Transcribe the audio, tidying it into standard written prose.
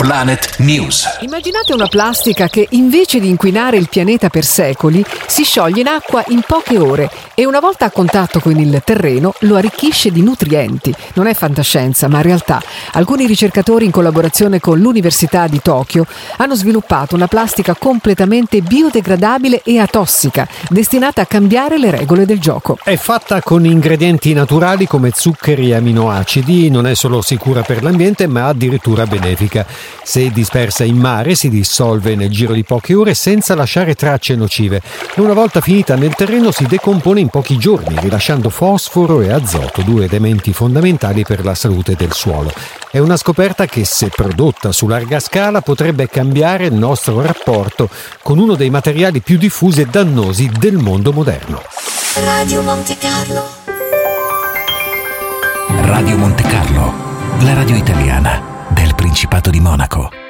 Planet News. Immaginate una plastica che invece di inquinare il pianeta per secoli si scioglie in acqua in poche ore e una volta a contatto con il terreno lo arricchisce di nutrienti. Non è fantascienza, ma realtà. Alcuni ricercatori in collaborazione con l'Università di Tokyo hanno sviluppato una plastica completamente biodegradabile e atossica, destinata a cambiare le regole del gioco. È fatta con ingredienti naturali come zuccheri e aminoacidi, non è solo sicura per l'ambiente ma addirittura benefica. Se dispersa in mare si dissolve nel giro di poche ore senza lasciare tracce nocive e una volta finita nel terreno si decompone in pochi giorni, rilasciando fosforo e azoto, due elementi fondamentali per la salute del suolo. È una scoperta che, se prodotta su larga scala, potrebbe cambiare il nostro rapporto con uno dei materiali più diffusi e dannosi del mondo moderno. Radio Monte Carlo. Radio Monte Carlo, la radio italiana del Principato di Monaco.